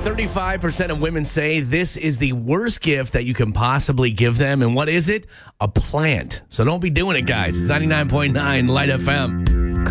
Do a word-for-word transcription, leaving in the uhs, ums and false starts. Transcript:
thirty-five percent of women say this is the worst gift that you can possibly give them. And what is it? A plant. So don't be doing it, guys. It's ninety-nine point nine Light F M.